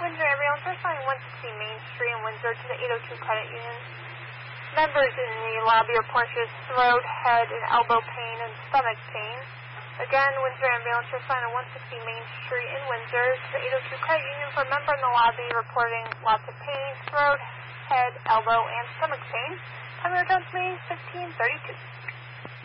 Windsor Ambulance, responding 160 Main Street in Windsor to the 802 Credit Union. Members in the lobby report throat, head, and elbow pain and stomach pain. Again, Windsor Ambulance, responding 160 Main Street in Windsor to the 802 Credit Union for a member in the lobby reporting lots of pain, throat, head, elbow, and stomach pain. Time to return to me, 15:32.